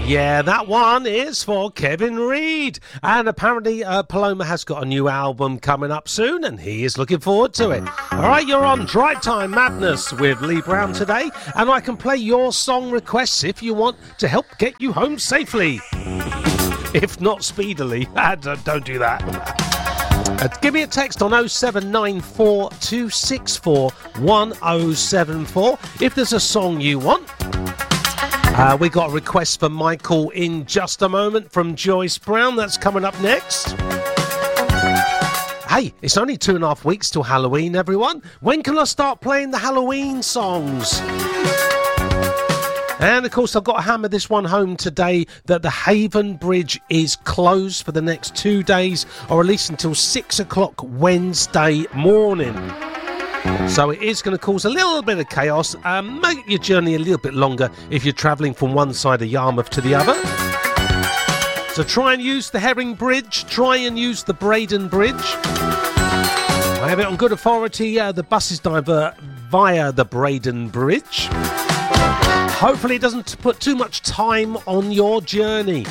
Yeah, that one is for Kevin Reid. And apparently Paloma has got a new album coming up soon, and he is looking forwad to it. All right, you're on Drive Time Madness with Lee Brown today, and I can play your song requests if you want to help get you home safely. If not speedily. Don't do that. Give me a text on 0794 264 1074 if there's a song you want. We got a request for Michael in just a moment from Joyce Brown. That's coming up next. Hey, it's only 2.5 weeks till Halloween, everyone. When can I start playing the Halloween songs? And, of course, I've got to hammer this one home today that the Haven Bridge is closed for the next 2 days, or at least until 6 o'clock Wednesday morning. So it is going to cause a little bit of chaos. Make your journey a little bit longer if you're travelling from one side of Yarmouth to the other. So try and use the Herring Bridge. Try and use the Braden Bridge. I have it on good authority. The buses divert via the Braden Bridge. Hopefully it doesn't put too much time on your journey.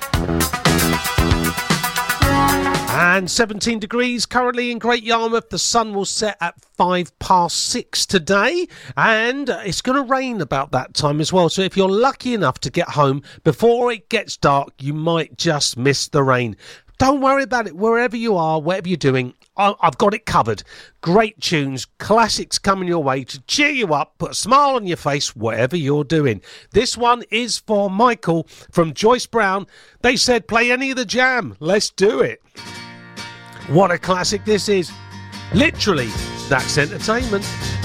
And 17 degrees currently in Great Yarmouth. The sun will set at 6:05 today. And it's going to rain about that time as well. So if you're lucky enough to get home before it gets dark, you might just miss the rain. Don't worry about it. Wherever you are, whatever you're doing, I've got it covered. Great tunes, classics coming your way to cheer you up, put a smile on your face, whatever you're doing. This one is for Michael from Joyce Brown. They said, play any of the Jam. Let's do it. What a classic this is. Literally, that's entertainment.